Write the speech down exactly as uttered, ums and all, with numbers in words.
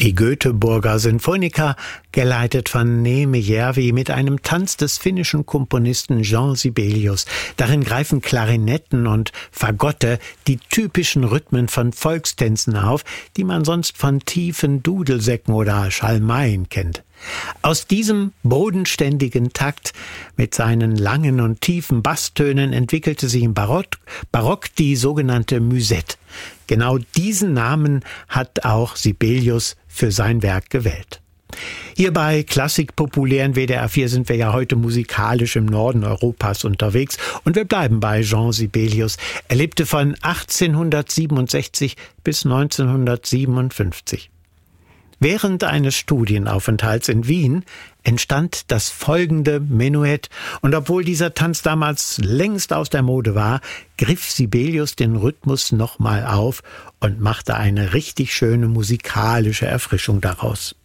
Die Göteborger Sinfoniker, geleitet von Neeme Järvi mit einem Tanz des finnischen Komponisten Jean Sibelius. Darin greifen Klarinetten und Fagotte die typischen Rhythmen von Volkstänzen auf, die man sonst von tiefen Dudelsäcken oder Schalmeien kennt. Aus diesem bodenständigen Takt mit seinen langen und tiefen Basstönen entwickelte sich im Barock, Barock die sogenannte Musette. Genau diesen Namen hat auch Sibelius für sein Werk gewählt. Hier bei Klassik populär in W D R vier sind wir ja heute musikalisch im Norden Europas unterwegs und wir bleiben bei Jean Sibelius. Er lebte von achtzehnhundertsiebenundsechzig bis neunzehnhundertsiebenundfünfzig. Während eines Studienaufenthalts in Wien entstand das folgende Menuett, und obwohl dieser Tanz damals längst aus der Mode war, griff Sibelius den Rhythmus nochmal auf und machte eine richtig schöne musikalische Erfrischung daraus.